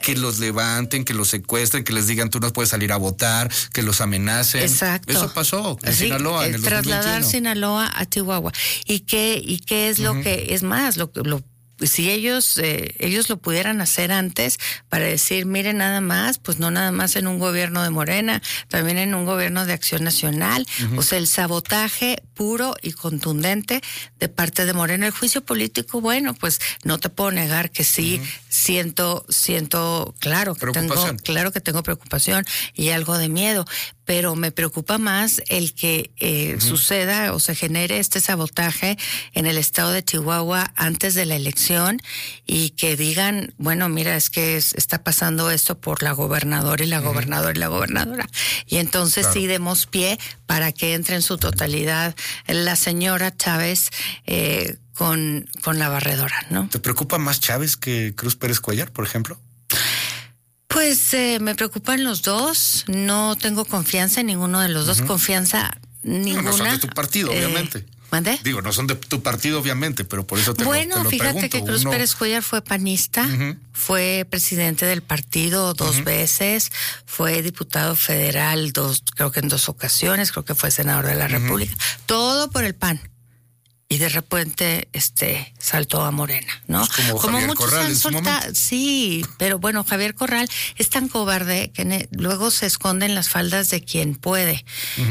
que los levanten, que los secuestren, que les digan tú no puedes salir a votar, que los amenacen. Exacto. Eso pasó en Sinaloa en el 2021. Trasladar Sinaloa a Chihuahua. ¿Y qué es lo que es más? Si ellos lo pudieran hacer antes para decir, miren, nada más, pues no nada más en un gobierno de Morena, también en un gobierno de Acción Nacional. O sea, el sabotaje puro y contundente de parte de Morena. El juicio político, bueno, pues no te puedo negar que sí, siento, claro que tengo preocupación y algo de miedo, pero me preocupa más el que suceda o se genere este sabotaje en el estado de Chihuahua antes de la elección y que digan, bueno, mira, es que está pasando esto por la gobernadora y la gobernadora y la gobernadora. Y entonces sí demos pie para que entre en su totalidad la señora Chávez con la barredora, ¿no? ¿Te preocupa más Chávez que Cruz Pérez Cuellar, por ejemplo? Pues me preocupan los dos, no tengo confianza en ninguno de los dos, confianza ninguna. No son de tu partido, obviamente. ¿Mande? Digo, no son de tu partido, obviamente, pero por eso te lo fíjate pregunto. que Cruz Pérez Cuellar fue panista, fue presidente del partido 2 veces, fue diputado federal creo que en 2 ocasiones, creo que fue senador de la República, todo por el PAN. Y de repente saltó a Morena, ¿no? Pues como Javier muchos Corral han en su soltado, momento. sí, pero bueno, Javier Corral es tan cobarde que luego se esconde en las faldas de quien puede.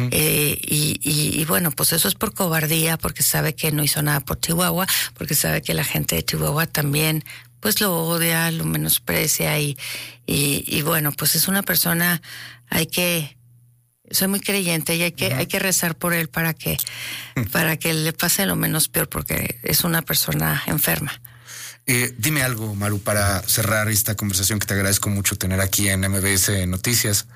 Y bueno, pues eso es por cobardía, porque sabe que no hizo nada por Chihuahua, porque sabe que la gente de Chihuahua también pues lo odia, lo menosprecia y bueno, pues es una persona, soy muy creyente y hay que rezar por él para que le pase lo menos peor, porque es una persona enferma. Dime algo, Maru, para cerrar esta conversación que te agradezco mucho tener aquí en MBS Noticias.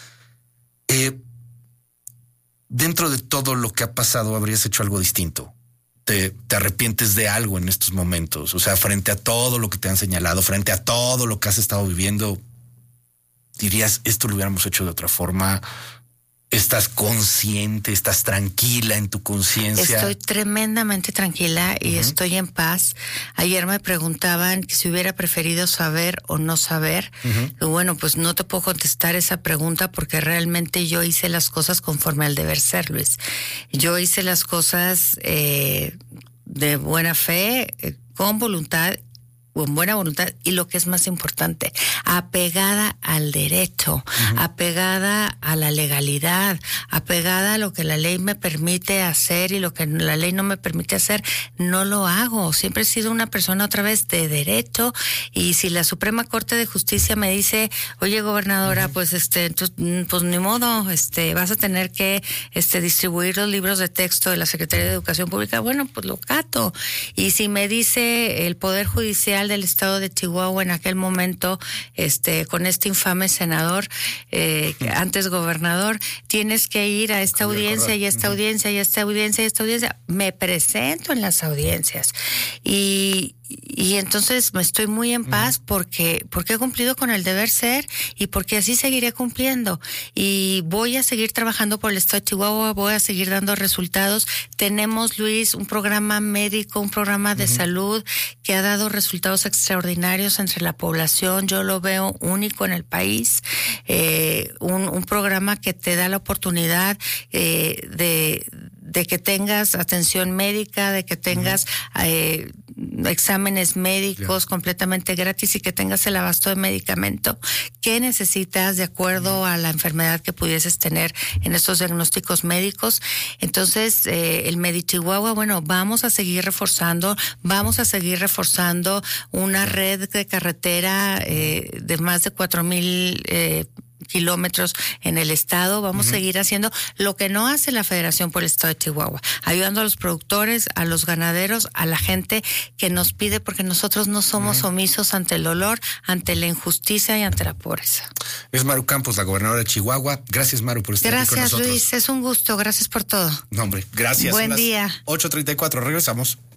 Dentro de todo lo que ha pasado, ¿habrías hecho algo distinto? ¿Te arrepientes de algo en estos momentos? O sea, frente a todo lo que te han señalado, frente a todo lo que has estado viviendo, dirías, esto lo hubiéramos hecho de otra forma. ¿Estás consciente? ¿Estás tranquila en tu conciencia? Estoy tremendamente tranquila y estoy en paz. Ayer me preguntaban que si hubiera preferido saber o no saber. Y bueno, pues no te puedo contestar esa pregunta porque realmente yo hice las cosas conforme al deber ser, Luis. Yo hice las cosas de buena fe, con voluntad, con buena voluntad y lo que es más importante, apegada al derecho, apegada a la legalidad, apegada a lo que la ley me permite hacer y lo que la ley no me permite hacer, no lo hago. Siempre he sido una persona otra vez de derecho y si la Suprema Corte de Justicia me dice, oye gobernadora, pues pues ni modo, vas a tener que distribuir los libros de texto de la Secretaría de Educación Pública, bueno, pues lo cato. Y si me dice el Poder Judicial del estado de Chihuahua en aquel momento, con este infame senador, antes gobernador, tienes que ir a esta audiencia y a esta audiencia y a esta audiencia y a esta audiencia. Me presento en las audiencias y entonces me estoy muy en paz porque he cumplido con el deber ser y porque así seguiré cumpliendo y voy a seguir trabajando por el estado de Chihuahua, voy a seguir dando resultados. Tenemos, Luis, un programa médico, un programa de salud que ha dado resultados extraordinarios entre la población. Yo lo veo único en el país, un programa que te da la oportunidad de que tengas atención médica, de que tengas exámenes médicos completamente gratis y que tengas el abasto de medicamento que necesitas de acuerdo a la enfermedad que pudieses tener en estos diagnósticos médicos. Entonces, el MediChihuahua, bueno, vamos a seguir reforzando una red de carretera de más de 4,000 kilómetros en el estado. Vamos a seguir haciendo lo que no hace la Federación por el Estado de Chihuahua, ayudando a los productores, a los ganaderos, a la gente que nos pide, porque nosotros no somos omisos ante el dolor, ante la injusticia y ante la pobreza. Es Maru Campos, la gobernadora de Chihuahua. Gracias, Maru, por estar aquí con nosotros. Gracias, Luis, es un gusto, gracias por todo. No, hombre, gracias. Buen día. 8:34, regresamos.